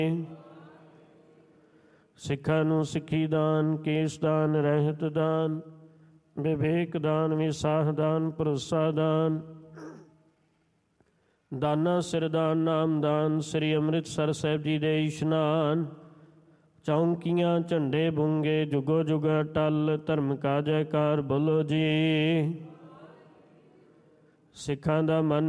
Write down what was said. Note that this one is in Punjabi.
ਸਿੱਖਾਂ ਨੂੰ ਸਿੱਖੀ ਦਾਨ, ਕੇਸ ਦਾਨ, ਰਹਿਤ ਦਾਨ, ਵਿਵੇਕ ਦਾਨ, ਵਿਸਾਹ ਦਾਨ, ਭਰੋਸਾ ਦਾਨ, ਦਾਨਾ ਸਿਰ ਦਾਨ, ਨਾਮ ਦਾਨ, ਸ੍ਰੀ ਅੰਮ੍ਰਿਤਸਰ ਸਾਹਿਬ ਜੀ ਦੇ ਇਸ਼ਨਾਨ, ਚੌਂਕੀਆਂ, ਝੰਡੇ ਬੁੰਗੇ, ਜੁਗੋ ਜੁਗ ਅਟਲ, ਧਰਮ ਕਾ ਜੈਕਾਰ ਬੋਲੋ ਜੀ। ਸਿੱਖਾਂ ਦਾ ਮਨ